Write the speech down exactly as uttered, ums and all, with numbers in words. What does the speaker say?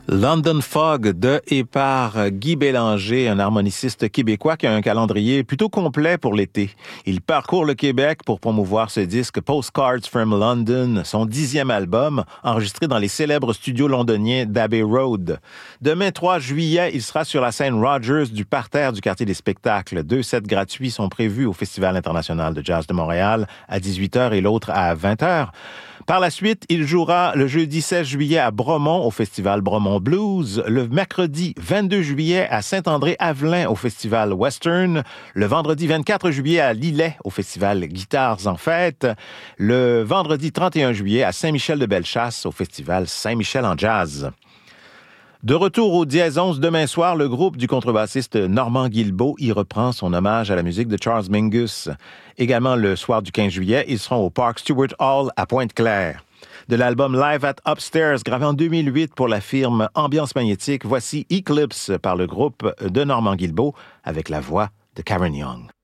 London Fog de et par Guy Bélanger, un harmoniciste québécois qui a un calendrier plutôt complet pour l'été. Il parcourt le Québec pour promouvoir ce disque Postcards from London, son dixième album, enregistré dans les célèbres studios londoniens d'Abbey Road. Demain trois juillet, il sera sur la scène Rogers du parterre du quartier des spectacles. Deux sets gratuits sont prévus au Festival international de jazz de Montréal à dix-huit heures et l'autre à vingt heures. Par la suite, il jouera le jeudi seize juillet à Bromont au Festival Bromont Blues, le mercredi vingt-deux juillet à Saint-André-Avelin au Festival Western, le vendredi vingt-quatre juillet à Lillet au Festival Guitares en fête, le vendredi trente et un juillet à Saint-Michel-de-Bellechasse au Festival Saint-Michel en jazz. De retour au Dièse onze demain soir, le groupe du contrebassiste Normand Guilbeault y reprend son hommage à la musique de Charles Mingus. Également le soir du quinze juillet, ils seront au Parc Stewart Hall à Pointe-Claire. De l'album Live at Upstairs, gravé en deux mille huit pour la firme Ambiance Magnétique, voici Eclipse par le groupe de Normand Guilbeault avec la voix de Karen Young.